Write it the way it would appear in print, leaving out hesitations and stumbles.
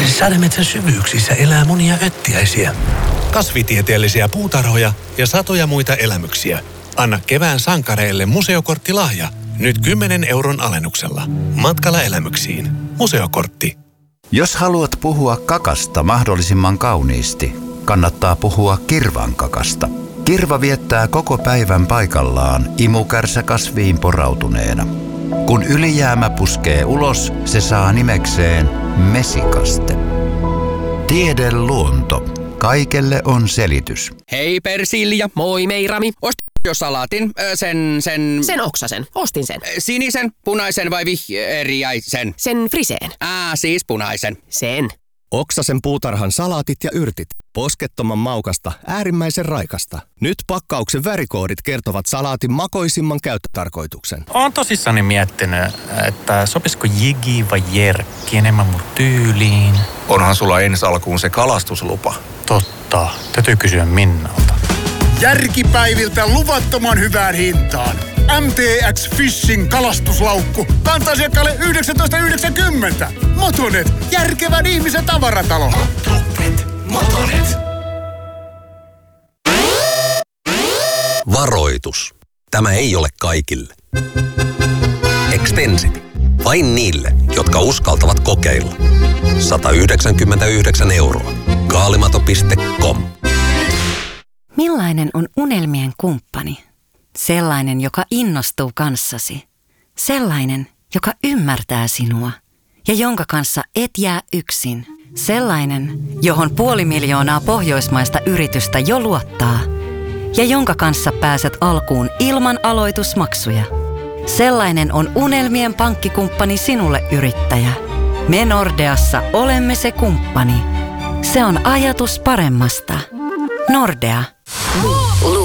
Sademetsän syvyyksissä elää monia öttiäisiä, kasvitieteellisiä puutarhoja ja satoja muita elämyksiä. Anna kevään sankareille museokorttilahja. Nyt 10 euron alennuksella. Matkalla elämyksiin. Museokortti. Jos haluat puhua kakasta mahdollisimman kauniisti, kannattaa puhua kirvan kakasta. Kirva viettää koko päivän paikallaan imukärsäkasviin porautuneena. Kun ylijäämä puskee ulos, se saa nimekseen mesikaste. Tiede luonto. Kaikelle on selitys. Hei Persilja. Moi Meirami. Ostin jo salaatin. Sen oksasen. Ostin sen. Sinisen, punaisen vai vihreäisen? Sen friseen. Siis punaisen. Sen. Oksasen puutarhan salaatit ja yrtit. Poskettoman maukasta, äärimmäisen raikasta. Nyt pakkauksen värikoodit kertovat salaatin makoisimman käyttötarkoituksen. Oon tosissani miettinyt, että sopisiko jigi vai jerkki enemmän mun tyyliin. Onhan sulla ensi alkuun se kalastuslupa. Totta, täytyy kysyä Minnalta. Järkipäiviltä luvattoman hyvään hintaan. MTX Fishing kalastuslaukku. Kanta-asiakkaalle 19,90. Motonet, järkevän ihmisen tavaratalo. Motonet. Varoitus. Tämä ei ole kaikille. Extensity. Vain niille, jotka uskaltavat kokeilla. 199 €. Kaalimato.com. Millainen on unelmien kumppani? Sellainen, joka innostuu kanssasi. Sellainen, joka ymmärtää sinua ja jonka kanssa et jää yksin. Sellainen, johon 500 000 pohjoismaista yritystä jo luottaa ja jonka kanssa pääset alkuun ilman aloitusmaksuja. Sellainen on unelmien pankkikumppani sinulle, yrittäjä. Me Nordeassa olemme se kumppani. Se on ajatus paremmasta. Nordea.